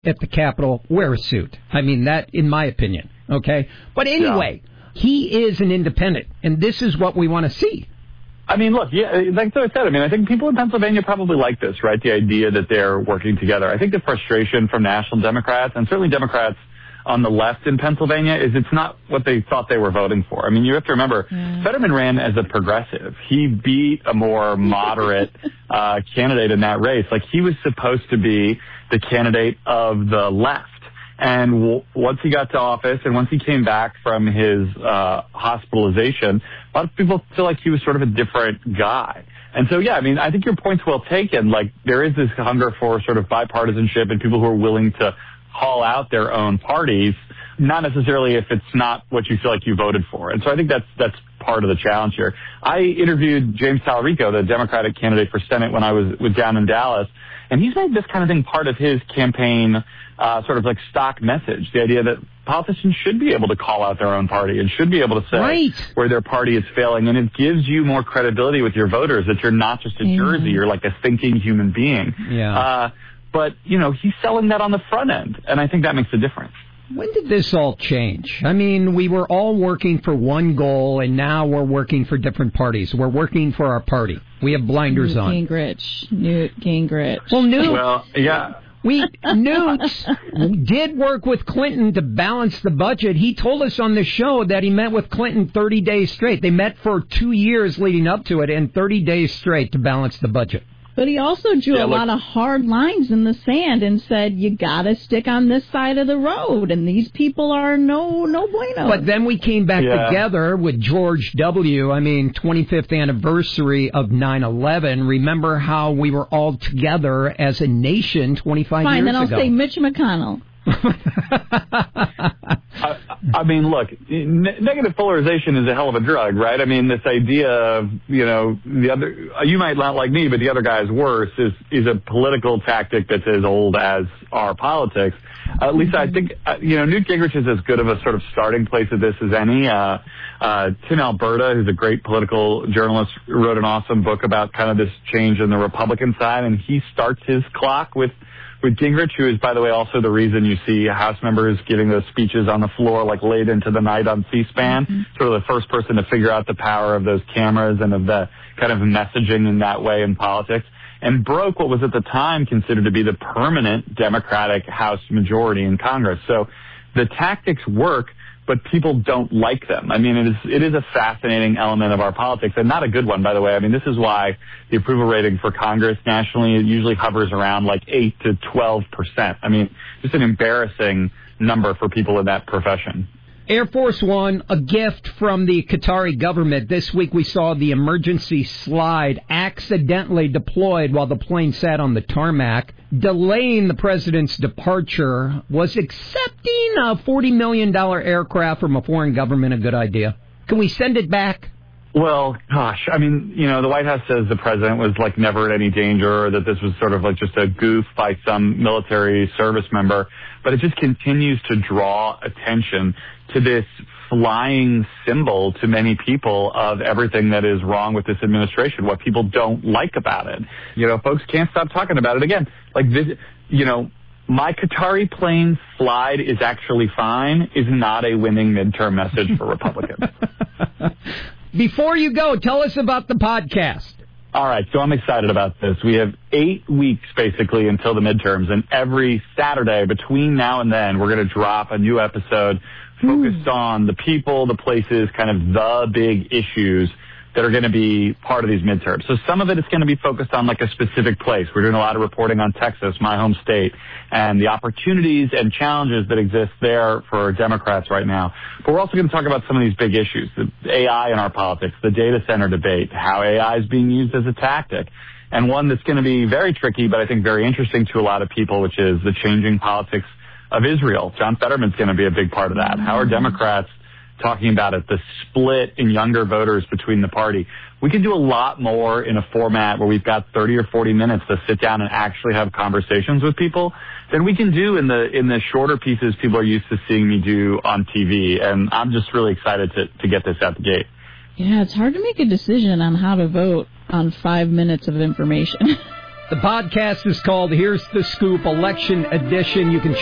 at the Capitol, wear a suit. I mean, that, in my opinion, okay? But anyway, he is an independent, and this is what we want to see. I mean, look, like I said, I think people in Pennsylvania probably like this, right? The idea that they're working together. I think the frustration from national Democrats, and certainly Democrats on the left in Pennsylvania, is it's not what they thought they were voting for. I mean, you have to remember, Fetterman ran as a progressive. He beat a more moderate candidate in that race. Like, he was supposed to be the candidate of the left. And once he got to office and once he came back from his hospitalization, a lot of people feel like he was sort of a different guy. And so, I think your point's well taken. Like, there is this hunger for sort of bipartisanship and people who are willing to call out their own parties, not necessarily if it's not what you feel like you voted for. And so I think that's part of the challenge here. I interviewed James Talarico, the Democratic candidate for Senate, when I was down in Dallas, and he's made this kind of thing part of his campaign sort of like stock message, the idea that politicians should be able to call out their own party and should be able to say where their party is failing. And it gives you more credibility with your voters that you're not just a jersey, you're like a thinking human being. But, he's selling that on the front end, and I think that makes a difference. When did this all change? I mean, we were all working for one goal, and now we're working for different parties. We're working for our party. We have blinders on. Newt Gingrich. Well, Newt. Well, yeah. Newt did work with Clinton to balance the budget. He told us on the show that he met with Clinton 30 days straight. They met for 2 years leading up to it, and 30 days straight to balance the budget. But he also drew a lot of hard lines in the sand and said, you got to stick on this side of the road, and these people are no bueno. But then we came back together with George W. 25th anniversary of 9/11. Remember how we were all together as a nation 25 years ago? Fine, then I'll say Mitch McConnell. Look, negative polarization is a hell of a drug, right? This idea of, the other, you might not like me, but the other guy is worse is a political tactic that's as old as our politics. Lisa, I think, Newt Gingrich is as good of a sort of starting place of this as any. Tim Alberta, who's a great political journalist, wrote an awesome book about kind of this change in the Republican side, and he starts his clock with Gingrich, who is, by the way, also the reason you see House members giving those speeches on the floor like late into the night on C-SPAN, sort of the first person to figure out the power of those cameras and of the kind of messaging in that way in politics, and broke what was at the time considered to be the permanent Democratic House majority in Congress. So the tactics work, but people don't like them. It is a fascinating element of our politics, and not a good one, by the way. This is why the approval rating for Congress nationally usually hovers around like 8 to 12%. Just an embarrassing number for people in that profession. Air Force One, a gift from the Qatari government. This week we saw the emergency slide accidentally deployed while the plane sat on the tarmac, delaying the president's departure. Was accepting a $40 million aircraft from a foreign government a good idea? Can we send it back? Well, gosh, the White House says the president was like never in any danger, or that this was sort of like just a goof by some military service member. But it just continues to draw attention to this flying symbol to many people of everything that is wrong with this administration, what people don't like about it. Folks can't stop talking about it again. Like this, my Qatari plane slide is actually fine is not a winning midterm message for Republicans. Before you go, tell us about the podcast. All right, so I'm excited about this. We have 8 weeks, basically, until the midterms, and every Saturday between now and then, we're going to drop a new episode focused on the people, the places, kind of the big issues that are going to be part of these midterms. So some of it is going to be focused on like a specific place. We're doing a lot of reporting on Texas, my home state, and the opportunities and challenges that exist there for Democrats right now. But we're also going to talk about some of these big issues, the AI in our politics, the data center debate, how AI is being used as a tactic, and one that's going to be very tricky, but I think very interesting to a lot of people, which is the changing politics of Israel. John Fetterman's going to be a big part of that. How are Democrats talking about it, the split in younger voters between the party? We can do a lot more in a format where we've got 30 or 40 minutes to sit down and actually have conversations with people than we can do in the shorter pieces people are used to seeing me do on TV. And I'm just really excited to get this out the gate. Yeah, it's hard to make a decision on how to vote on 5 minutes of information. The podcast is called Here's the Scoop Election Edition. You can